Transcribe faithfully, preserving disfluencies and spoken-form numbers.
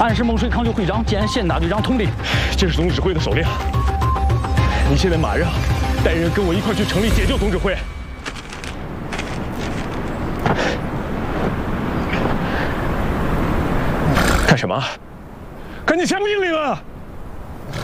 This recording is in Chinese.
俺是某水抗救会长兼县大队长佟林， 这是总指挥的手令。你现在马上带人跟我一块去城里解救总指挥。干什么？赶紧下命令啊！